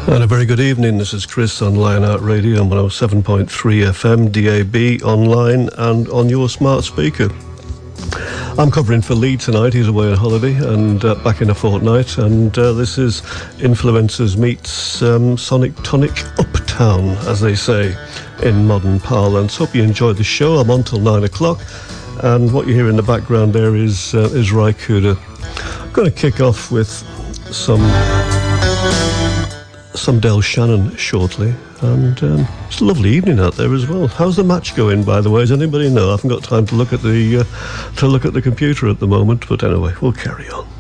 And a very good evening. This is Chris on Lionheart Radio on 107.3 FM, DAB, online and on your smart speaker. I'm covering for Lee tonight. He's away on holiday and back in a fortnight. And this is Influencers meets Sonic Tonic Uptown, as they say in modern parlance. Hope you enjoyed the show. I'm on till 9 o'clock. And what you hear in the background there is Ry Cooder. I'm going to kick off with some Del Shannon shortly, and it's a lovely evening out there as well. How's the match going, by the way? Does anybody know? I haven't got time to look at the computer at the moment, but anyway, we'll carry on.